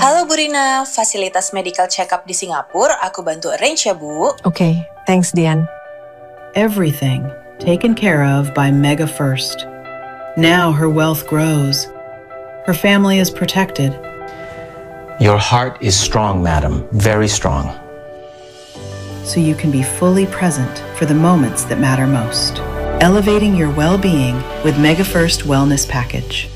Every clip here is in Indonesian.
Halo Bu Rina, fasilitas medical check-up di Singapura aku bantu arrange ya Bu. Okay, thanks Dian. Everything taken care of by Mega First. Now her wealth grows. Her family is protected. Your heart is strong, madam, very strong. So you can be fully present for the moments that matter most. Elevating your well-being with Mega First Wellness Package.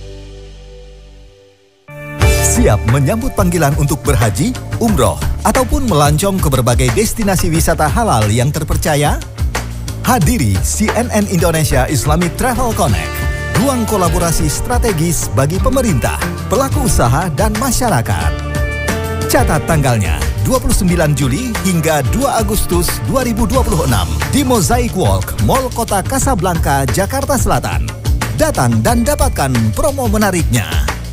Siap menyambut panggilan untuk berhaji, umroh, ataupun melancong ke berbagai destinasi wisata halal yang terpercaya? Hadiri CNN Indonesia Islamic Travel Connect, ruang kolaborasi strategis bagi pemerintah, pelaku usaha, dan masyarakat. Catat tanggalnya, 29 Juli hingga 2 Agustus 2026 di Mosaic Walk, Mall Kota Kasablanka, Jakarta Selatan. Datang dan dapatkan promo menariknya.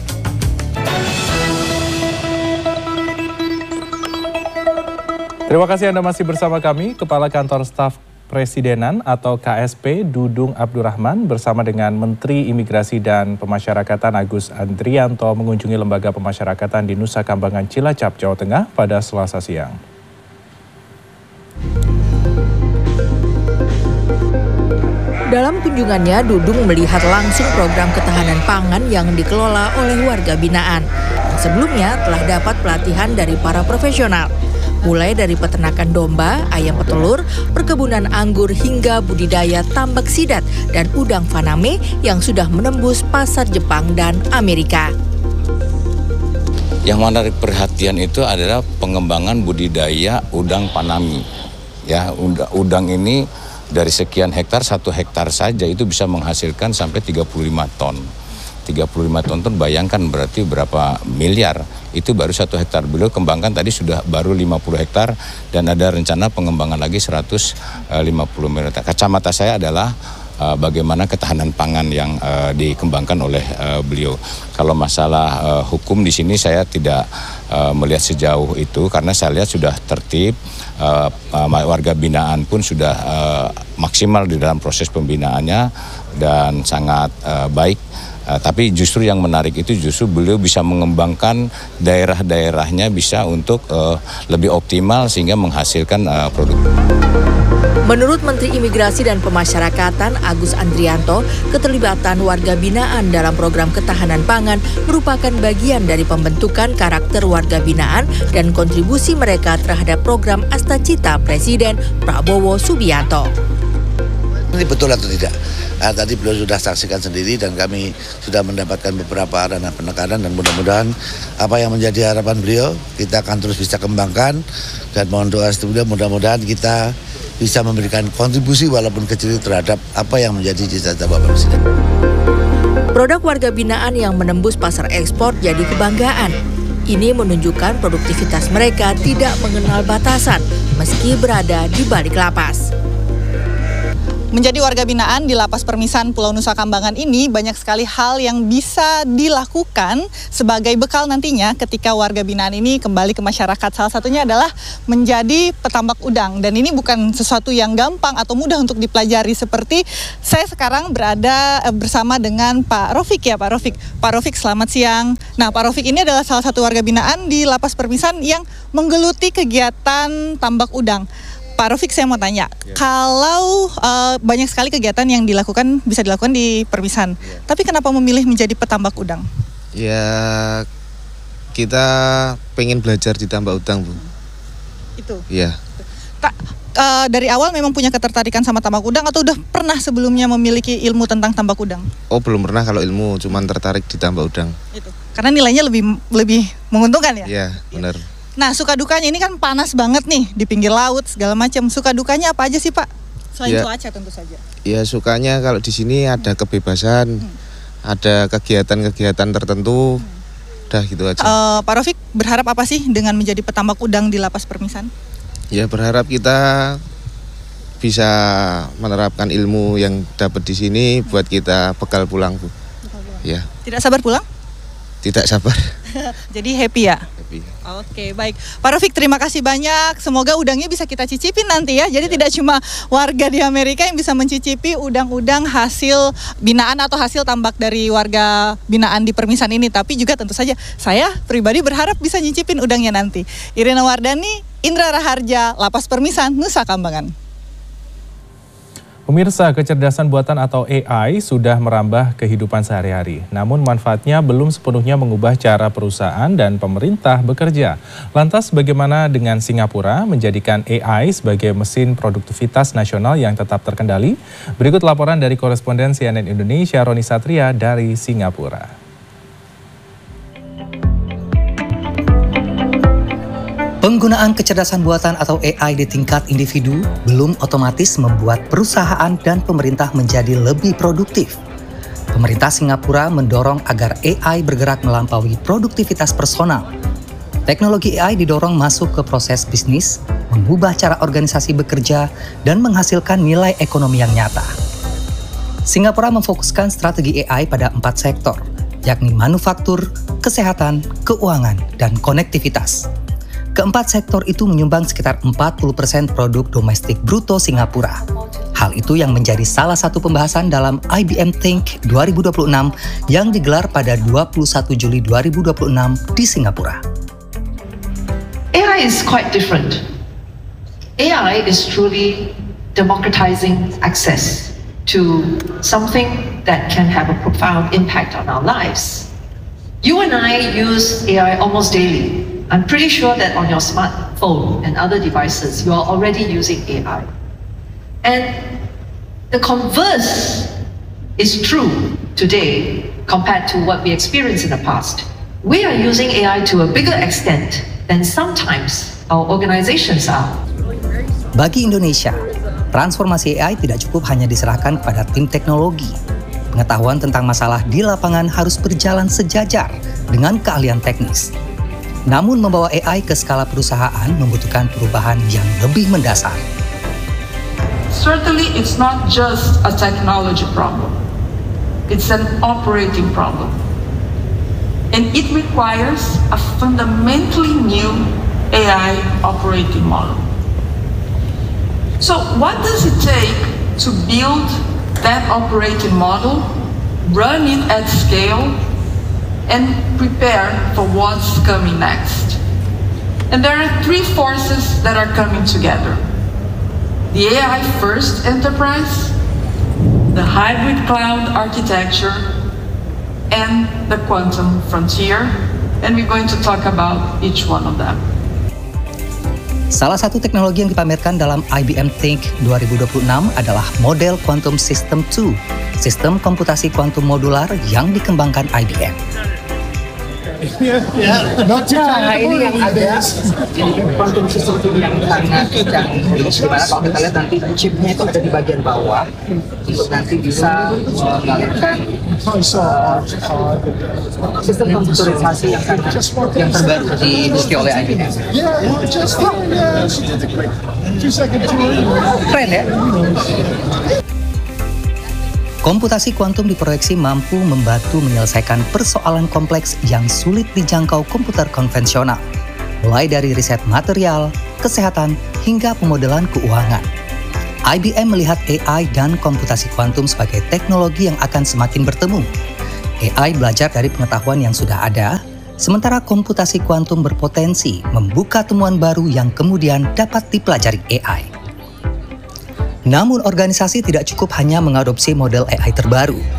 Terima kasih Anda masih bersama kami. Kepala Kantor Staf Presidenan atau KSP Dudung Abdurrahman bersama dengan Menteri Imigrasi dan Pemasyarakatan Agus Andrianto mengunjungi Lembaga Pemasyarakatan di Nusa Kambangan, Cilacap, Jawa Tengah pada Selasa siang. Dalam kunjungannya, Dudung melihat langsung program ketahanan pangan yang dikelola oleh warga binaan. Sebelumnya telah dapat pelatihan dari para profesional. Mulai dari peternakan domba, ayam petelur, perkebunan anggur hingga budidaya tambak sidat dan udang faname yang sudah menembus pasar Jepang dan Amerika. Yang menarik perhatian itu adalah pengembangan budidaya udang faname. Ya, udang ini dari sekian hektar, 1 hektar saja itu bisa menghasilkan sampai 35 ton. 35 ton bayangkan berarti berapa miliar, itu baru 1 hektar. Beliau kembangkan tadi sudah baru 50 hektar dan ada rencana pengembangan lagi 150 hektar. Kacamata saya adalah bagaimana ketahanan pangan yang dikembangkan oleh beliau. Kalau masalah hukum di sini saya tidak melihat sejauh itu karena saya lihat sudah tertib, warga binaan pun sudah maksimal di dalam proses pembinaannya dan sangat baik. Tapi justru yang menarik itu justru beliau bisa mengembangkan daerah-daerahnya bisa untuk lebih optimal sehingga menghasilkan produk. Menurut Menteri Imigrasi dan Pemasyarakatan Agus Andrianto, keterlibatan warga binaan dalam program ketahanan pangan merupakan bagian dari pembentukan karakter warga binaan dan kontribusi mereka terhadap program Astacita Presiden Prabowo Subianto. Ini betul atau tidak? Tadi beliau sudah saksikan sendiri dan kami sudah mendapatkan beberapa arahan penekanan dan mudah-mudahan apa yang menjadi harapan beliau kita akan terus bisa kembangkan dan mohon doa beliau mudah-mudahan kita bisa memberikan kontribusi walaupun kecil terhadap apa yang menjadi cita-cita Bapak Presiden. Produk warga binaan yang menembus pasar ekspor jadi kebanggaan. Ini menunjukkan produktivitas mereka tidak mengenal batasan meski berada di balik lapas. Menjadi warga binaan di Lapas Permisan Pulau Nusa Kambangan ini banyak sekali hal yang bisa dilakukan sebagai bekal nantinya ketika warga binaan ini kembali ke masyarakat. Salah satunya adalah menjadi petambak udang dan ini bukan sesuatu yang gampang atau mudah untuk dipelajari seperti saya sekarang berada bersama dengan Pak Rofik ya Pak Rofik. Pak Rofik selamat siang. Nah Pak Rofik ini adalah salah satu warga binaan di Lapas Permisan yang menggeluti kegiatan tambak udang. Pak Rofik, saya mau tanya, kalau banyak sekali kegiatan yang bisa dilakukan di Permisan, tapi kenapa memilih menjadi petambak udang? Ya, kita pengen belajar di tambak udang, Bu. Itu? Iya. Dari awal memang punya ketertarikan sama tambak udang atau udah pernah sebelumnya memiliki ilmu tentang tambak udang? Oh, belum pernah kalau ilmu, cuman tertarik di tambak udang. Itu. Karena nilainya lebih menguntungkan ya? Iya, benar. Nah, suka dukanya ini kan panas banget nih di pinggir laut segala macam. Suka dukanya apa aja sih, Pak? Selain cuaca tentu saja. Ya, sukanya kalau di sini ada kebebasan, ada kegiatan-kegiatan tertentu. Udah gitu aja. Pak Rofik berharap apa sih dengan menjadi petambak udang di Lapas Permisan? Ya, berharap kita bisa menerapkan ilmu yang dapat di sini buat kita bekal pulang, Bu. Ya. Tidak sabar pulang? tidak sabar. Jadi happy ya? Happy. Oke, baik. Pak Rafiq, terima kasih banyak. Semoga udangnya bisa kita cicipin nanti ya. Jadi tidak cuma warga di Amerika yang bisa mencicipi udang-udang hasil binaan atau hasil tambak dari warga binaan di Permisan ini, tapi juga tentu saja saya pribadi berharap bisa nyicipin udangnya nanti. Irina Wardani, Indra Raharja, Lapas Permisan, Nusa Kambangan. Pemirsa, kecerdasan buatan atau AI sudah merambah kehidupan sehari-hari. Namun manfaatnya belum sepenuhnya mengubah cara perusahaan dan pemerintah bekerja. Lantas bagaimana dengan Singapura menjadikan AI sebagai mesin produktivitas nasional yang tetap terkendali? Berikut laporan dari koresponden CNN Indonesia Roni Satria dari Singapura. Penggunaan kecerdasan buatan atau AI di tingkat individu belum otomatis membuat perusahaan dan pemerintah menjadi lebih produktif. Pemerintah Singapura mendorong agar AI bergerak melampaui produktivitas personal. Teknologi AI didorong masuk ke proses bisnis, mengubah cara organisasi bekerja, dan menghasilkan nilai ekonomi yang nyata. Singapura memfokuskan strategi AI pada 4 sektor, yakni manufaktur, kesehatan, keuangan, dan konektivitas. Keempat sektor itu menyumbang sekitar 40% produk domestik bruto Singapura. Hal itu yang menjadi salah satu pembahasan dalam IBM Think 2026 yang digelar pada 21 Juli 2026 di Singapura. AI is quite different. AI is truly democratizing access to something that can have a profound impact on our lives. You and I use AI almost daily. I'm pretty sure that on your smartphone and other devices, you are already using AI. And the converse is true today compared to what we experienced in the past. We are using AI to a bigger extent than sometimes our organizations are. Bagi Indonesia, transformasi AI tidak cukup hanya diserahkan kepada tim teknologi. Pengetahuan tentang masalah di lapangan harus berjalan sejajar dengan keahlian teknis. Namun membawa AI ke skala perusahaan membutuhkan perubahan yang lebih mendasar. Certainly it's not just a technology problem. It's an operating problem. And it requires a fundamentally new AI operating model. So what does it take to build that operating model, run it at scale, and prepare for what's coming next? And there are 3 forces that are coming together. The AI first enterprise, the hybrid cloud architecture, and the quantum frontier. And we're going to talk about each one of them. Salah satu teknologi yang dipamerkan dalam IBM Think 2026 adalah model Quantum System 2, sistem komputasi kuantum modular yang dikembangkan IBM. Nah, ini yang ada ini quantum system yang sangat canggih. Dimana kalau kita lihat nanti chipnya itu ada di bagian bawah untuk nanti bisa mengalirkan sistem komputerisasi yang terbaru dimiliki oleh IBM. Keren ya? Komputasi kuantum diproyeksi mampu membantu menyelesaikan persoalan kompleks yang sulit dijangkau komputer konvensional, mulai dari riset material, kesehatan, hingga pemodelan keuangan. IBM melihat AI dan komputasi kuantum sebagai teknologi yang akan semakin bertemu. AI belajar dari pengetahuan yang sudah ada, sementara komputasi kuantum berpotensi membuka temuan baru yang kemudian dapat dipelajari AI. Namun organisasi tidak cukup hanya mengadopsi model AI terbaru.